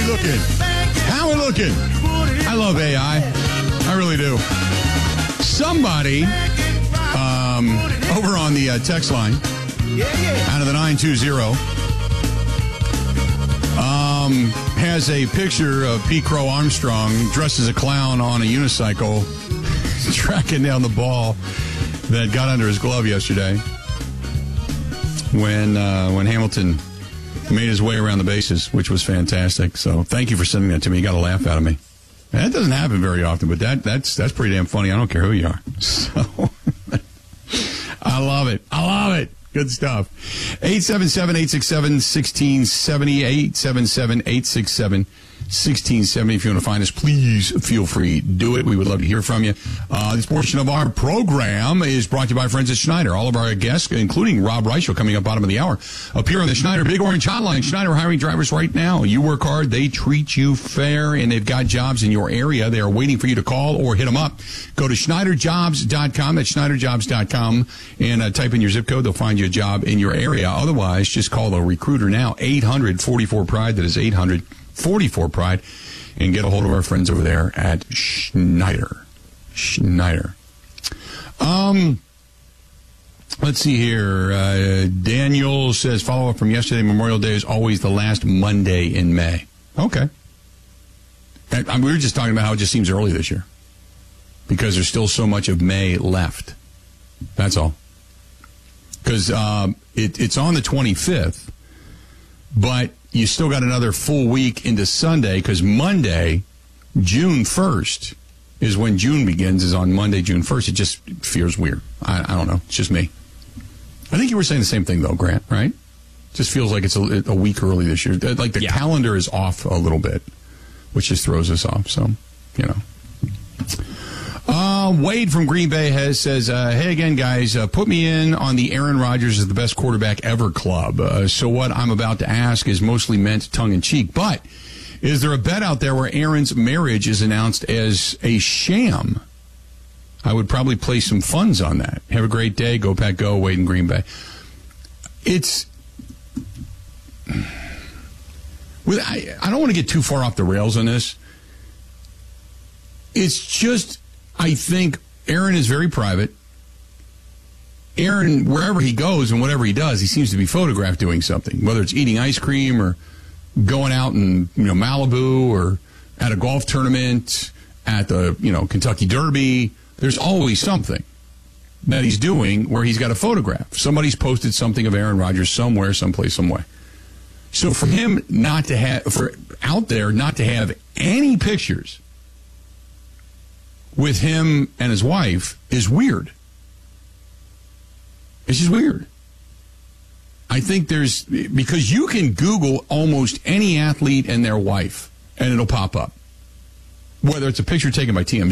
we looking? How we looking? I love AI. I really do. Somebody over on the text line out of the 920 has a picture of Pete Crow Armstrong dressed as a clown on a unicycle tracking down the ball that got under his glove yesterday when Hamilton made his way around the bases, which was fantastic. So thank you for sending that to me. You got a laugh out of me. That doesn't happen very often, but that's pretty damn funny. I don't care who you are. So I love it. I love it. Good stuff. 877-867-1670. 877-867-1670. If you want to find us, please feel free. Do it. We would love to hear from you. This portion of our program is brought to you by friends at Schneider. All of our guests, including Rob Reichel, coming up bottom of the hour, appear on the Schneider Big Orange Hotline. Schneider hiring drivers right now. You work hard. They treat you fair, and they've got jobs in your area. They are waiting for you to call or hit them up. Go to SchneiderJobs.com. That's SchneiderJobs.com, and type in your zip code. They'll find you a job in your area. Otherwise, just call a recruiter now. 800-44-PRIDE. That is 800-44-PRIDE. And get a hold of our friends over there at Schneider. Schneider. Let's see here. Daniel says, follow-up from yesterday, Memorial Day is always the last Monday in May. Okay. And we were just talking about how it just seems early this year because there's still so much of May left. That's all. Because it's on the 25th, but you still got another full week into Sunday because Monday, June 1st, is when June begins, is on Monday, June 1st. It just feels weird. I don't know. It's just me. I think you were saying the same thing, though, Grant, right? Just feels like it's a week early this year. Like the calendar is off a little bit, which just throws us off. So, you know. Wade from Green Bay says, hey again, guys, put me in on the Aaron Rodgers is the best quarterback ever club. So what I'm about to ask is mostly meant tongue-in-cheek, but is there a bet out there where Aaron's marriage is announced as a sham? I would probably place some funds on that. Have a great day. Go Pack Go. Wade in Green Bay. I don't want to get too far off the rails on this. It's just, I think Aaron is very private. Aaron, wherever he goes and whatever he does, he seems to be photographed doing something, whether it's eating ice cream or going out in Malibu or at a golf tournament, at the Kentucky Derby. There's always something that he's doing where he's got a photograph. Somebody's posted something of Aaron Rodgers somewhere, someplace, some way. So for him not to have any pictures with him and his wife is weird. It's just weird. I think because you can Google almost any athlete and their wife, and it'll pop up. Whether it's a picture taken by TMZ,